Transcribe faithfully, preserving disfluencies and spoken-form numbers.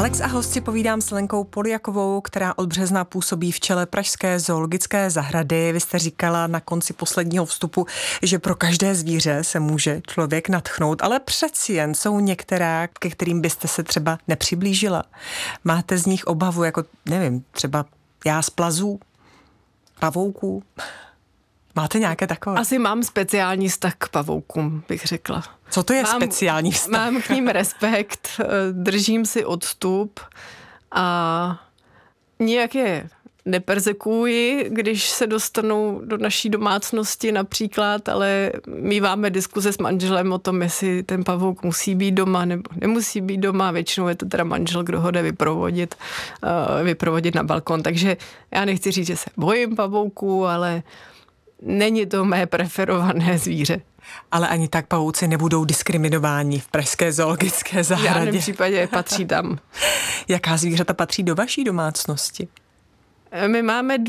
Alex a host si povídám s Lenkou Poljakovou, která od března působí v čele Pražské zoologické zahrady. Vy jste říkala na konci posledního vstupu, že pro každé zvíře se může člověk nadchnout, ale přeci jen jsou některá, ke kterým byste se třeba nepřiblížila. Máte z nich obavu, jako nevím, třeba já z plazů, pavouků? Máte nějaké takové? Asi mám speciální vztah k pavoukům, bych řekla. Co to je mám, speciální vztah? Mám k ním respekt, držím si odstup a nijak je neperzekuji, když se dostanou do naší domácnosti například, ale míváme diskuze s manželem o tom, jestli ten pavouk musí být doma nebo nemusí být doma. Většinou je to teda manžel, kdo ho jde vyprovodit, vyprovodit na balkon. Takže já nechci říct, že se bojím pavouků, ale není to mé preferované zvíře. Ale ani tak pavouci nebudou diskriminováni v Pražské zoologické zahradě. V žádném případě patří tam. Jaká zvířata patří do vaší domácnosti? My máme